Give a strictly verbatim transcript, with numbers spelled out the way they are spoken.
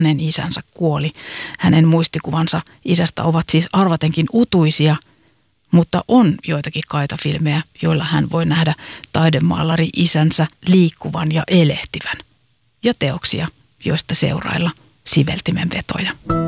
hänen isänsä kuoli. Hänen muistikuvansa isästä ovat siis arvatenkin utuisia, mutta on joitakin kaitafilmejä, joilla hän voi nähdä taidemaalari isänsä liikkuvan ja elehtivän. Ja teoksia, joista seurailla siveltimen vetoja.